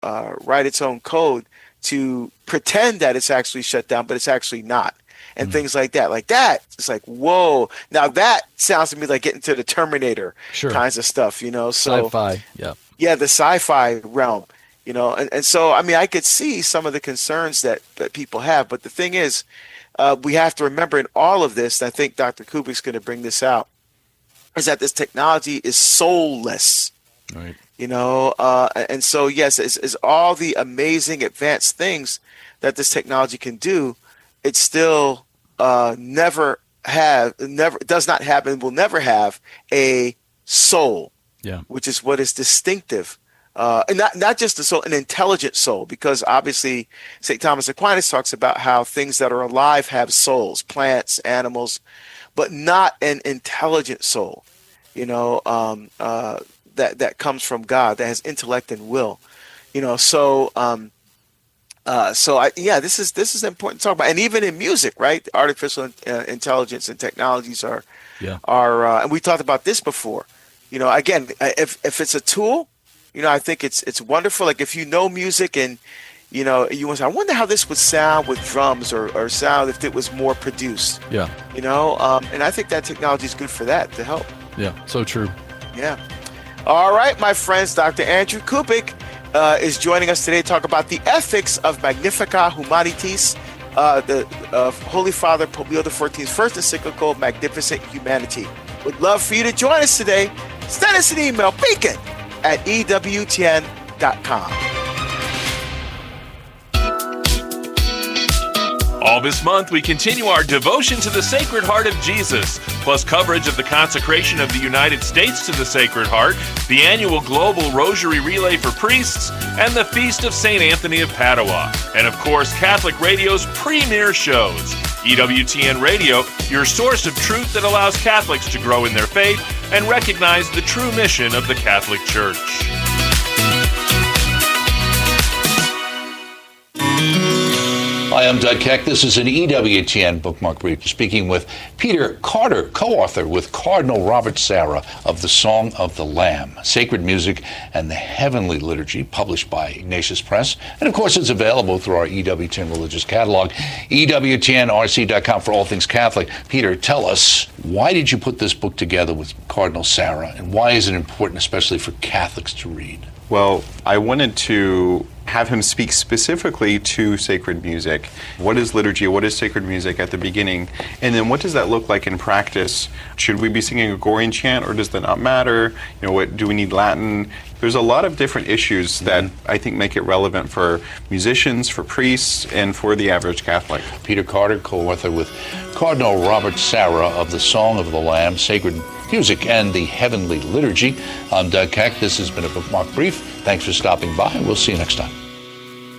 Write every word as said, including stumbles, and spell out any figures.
uh, write its own code to pretend that it's actually shut down, but it's actually not. And mm. things like that. Like that, it's like, whoa. Now that sounds to me like getting to the Terminator sure. kinds of stuff, you know? So, sci-fi, yeah. Yeah, the sci-fi realm, you know? And, and so, I mean, I could see some of the concerns that, that people have. But the thing is, uh, we have to remember in all of this, and I think Doctor Kubik's going to bring this out, is that this technology is soulless. Right. You know, uh, and so, yes, it's, it's all the amazing advanced things that this technology can do. It still uh, never have, never does not have, and will never have a soul, yeah. which is what is distinctive. Uh, and not, not just a soul, an intelligent soul, because obviously Saint Thomas Aquinas talks about how things that are alive have souls, plants, animals, but not an intelligent soul, you know, um, uh, that, that comes from God, that has intellect and will, you know, so, um, uh, so I, yeah, this is, this is important to talk about. And even in music, right? Artificial uh, intelligence and technologies are, yeah. are, uh, and we talked about this before, you know, again, if, if it's a tool, you know, I think it's, it's wonderful. Like if you know music and, you know, you want to say, I wonder how this would sound with drums or, or sound if it was more produced. Yeah. You know, um, and I think that technology is good for that, to help. Yeah, so true. Yeah. All right, my friends, Doctor Andrew Kubik uh, is joining us today to talk about the ethics of Magnificat Humanitas, uh, the uh, Holy Father Pope Leo the fourteenth's first encyclical, Magnificent Humanity. Would love for you to join us today. Send us an email, beacon at E W T N dot com. All this month, we continue our devotion to the Sacred Heart of Jesus, plus coverage of the consecration of the United States to the Sacred Heart, the annual Global Rosary Relay for Priests, and the Feast of Saint Anthony of Padua. And of course, Catholic Radio's premier shows. E W T N Radio, your source of truth that allows Catholics to grow in their faith and recognize the true mission of the Catholic Church. Hi, I'm Doug Keck. This is an E W T N Bookmark Brief, speaking with Peter Carter, co-author with Cardinal Robert Sarah of The Song of the Lamb, Sacred Music and the Heavenly Liturgy, published by Ignatius Press. And, of course, it's available through our E W T N Religious Catalog, E W T N R C dot com for all things Catholic. Peter, tell us, why did you put this book together with Cardinal Sarah, and why is it important, especially for Catholics, to read? Well, I wanted to have him speak specifically to sacred music. What is liturgy? What is sacred music at the beginning? And then what does that look like in practice? Should we be singing a Gregorian chant, or does that not matter? You know, what do we need Latin? There's a lot of different issues that mm-hmm. I think make it relevant for musicians, for priests, and for the average Catholic. Peter Carter, co-author with Cardinal Robert Sarah of The Song of the Lamb, Sacred Music and the Heavenly Liturgy. I'm Doug Keck. This has been a Bookmark Brief. Thanks for stopping by, and we'll see you next time.